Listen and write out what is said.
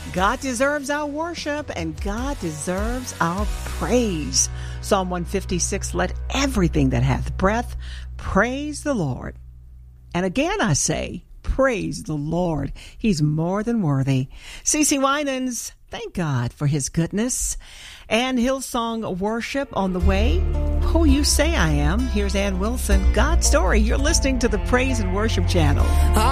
God deserves our worship and God deserves our praise. Psalm 156, let everything that hath breath praise the Lord. And again I say, praise the Lord. He's more than worthy. CeCe Winans, thank God for his goodness. And Hillsong Worship on the way. Who You Say I Am. Here's Ann Wilson, God's Story. You're listening to the Praise and Worship Channel.